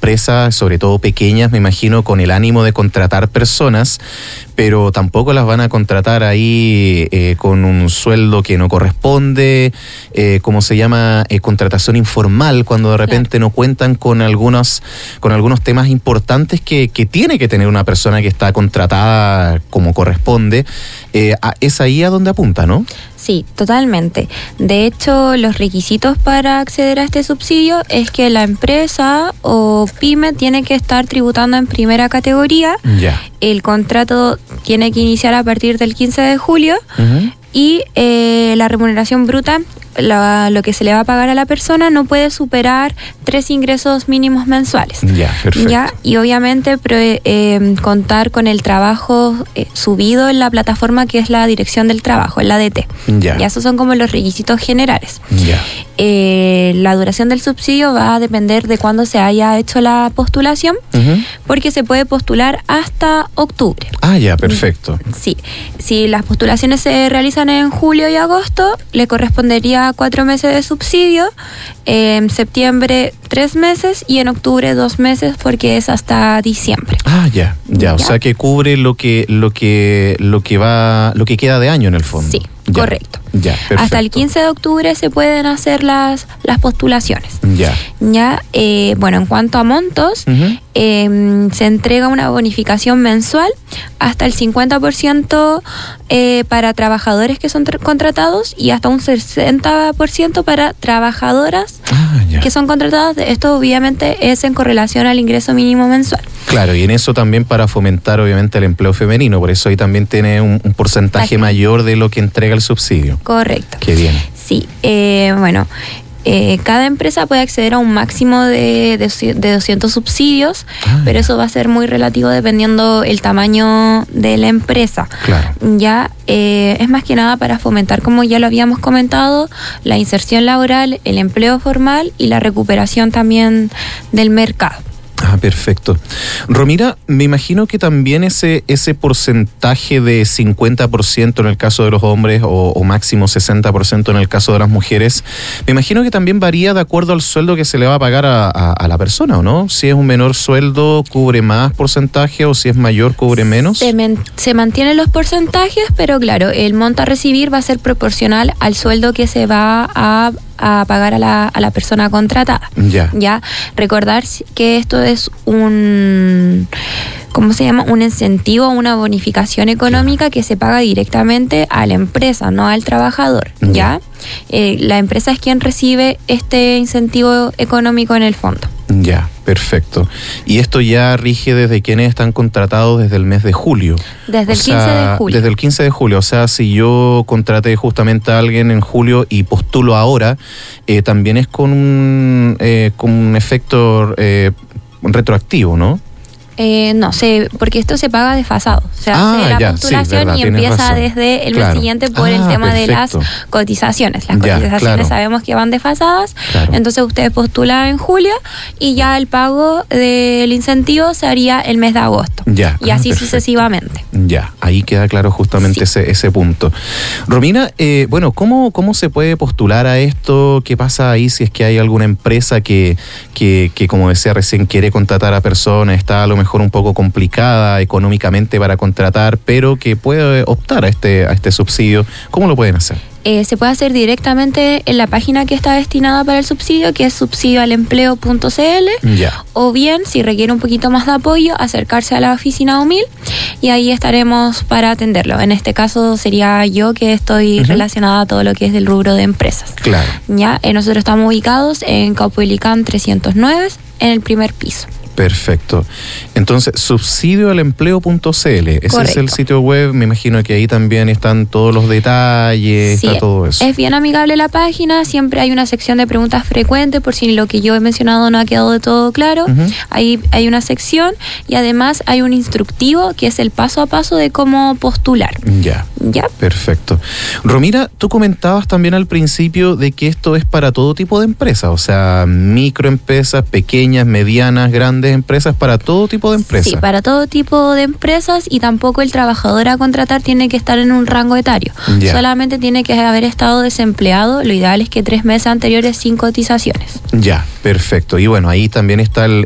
empresas, sobre todo pequeñas, me imagino, con el ánimo de contratar personas, pero tampoco las van a contratar ahí con un sueldo que no corresponde, como se llama, contratación informal, cuando de repente no cuentan con algunos temas importantes que tiene que tener una persona que está contratada como corresponde. Es ahí a donde apunta, ¿no? Sí, totalmente. De hecho, los requisitos para acceder a este subsidio es que la empresa o pyme tiene que estar tributando en primera categoría. Ya. El contrato tiene que iniciar a partir del 15 de julio y la remuneración bruta, lo que se le va a pagar a la persona, no puede superar 3 ingresos mínimos mensuales. Ya, perfecto. ¿Ya? Y obviamente contar con el trabajo subido en la plataforma que es la Dirección del Trabajo, en la ADT. Ya. Y esos son como los requisitos generales. Ya. La duración del subsidio va a depender de cuándo se haya hecho la postulación, porque se puede postular hasta octubre. Ah, ya, perfecto. Sí. Si las postulaciones se realizan en julio y agosto, le correspondería 4 meses de subsidio, en septiembre 3 meses y en octubre 2 meses, porque es hasta diciembre. Ah, ya. O sea que cubre lo que queda de año en el fondo. Sí, ya. correcto. Ya, perfecto. Hasta el 15 de octubre se pueden hacer las postulaciones. Ya. Bueno, en cuanto a montos, se entrega una bonificación mensual hasta el 50% para trabajadores que son contratados y hasta un 60% para trabajadoras que son contratadas. Esto obviamente es en correlación al ingreso mínimo mensual. Claro, y en eso también para fomentar obviamente el empleo femenino, por eso ahí también tiene un porcentaje mayor de lo que entrega el subsidio. Correcto. Qué bien. Sí, cada empresa puede acceder a un máximo de 200 subsidios, pero eso va a ser muy relativo dependiendo el tamaño de la empresa. Claro. Es más que nada para fomentar, como ya lo habíamos comentado, la inserción laboral, el empleo formal y la recuperación también del mercado. Ah, perfecto. Romina, me imagino que también ese porcentaje de 50% en el caso de los hombres o máximo 60% en el caso de las mujeres, me imagino que también varía de acuerdo al sueldo que se le va a pagar a la persona, ¿o no? Si es un menor sueldo, ¿cubre más porcentaje o si es mayor, cubre menos? Se mantienen los porcentajes, pero claro, el monto a recibir va a ser proporcional al sueldo que se va a pagar a la persona contratada. Ya. Recordar que esto es un incentivo, una bonificación económica que se paga directamente a la empresa, no al trabajador. ¿Ya? La empresa es quien recibe este incentivo económico en el fondo. Ya, perfecto. Y esto ya rige desde quienes están contratados desde el mes de julio. Desde el 15 de julio. Desde el 15 de julio. O sea, si yo contraté justamente a alguien en julio y postulo ahora, también es con un efecto retroactivo, ¿no? No sé, porque esto se paga desfasado. O sea, hace la postulación y empieza desde el mes siguiente por el tema de las cotizaciones. Las cotizaciones sabemos que van desfasadas, entonces usted postula en julio y ya el pago del incentivo se haría el mes de agosto. Y así sucesivamente. Ya, ahí queda claro justamente ese punto. Romina, ¿cómo se puede postular a esto? ¿Qué pasa ahí si es que hay alguna empresa que como decía recién, quiere contratar a personas, está a lo mejor un poco complicada económicamente para contratar, pero que puede optar a este subsidio? ¿Cómo lo pueden hacer? Se puede hacer directamente en la página que está destinada para el subsidio, que es subsidioalempleo.cl, o bien, si requiere un poquito más de apoyo, acercarse a la oficina UMIL y ahí estaremos para atenderlo. En este caso sería yo, que estoy relacionada a todo lo que es del rubro de empresas. Claro. Nosotros estamos ubicados en Caupolicán 309, en el primer piso. Perfecto. Entonces, subsidioalempleo.cl, ese es el sitio web. Me imagino que ahí también están todos los detalles, está todo eso. Es bien amigable la página, siempre hay una sección de preguntas frecuentes por si lo que yo he mencionado no ha quedado de todo claro. Ahí hay una sección y además hay un instructivo que es el paso a paso de cómo postular. Ya. Perfecto. Romina, tú comentabas también al principio de que esto es para todo tipo de empresas, o sea, microempresas, pequeñas, medianas, grandes empresas, para todo tipo de empresas. Sí, para todo tipo de empresas, y tampoco el trabajador a contratar tiene que estar en un rango etario. Solamente tiene que haber estado desempleado. Lo ideal es que 3 meses anteriores sin cotizaciones. Ya, perfecto. Y bueno, ahí también está el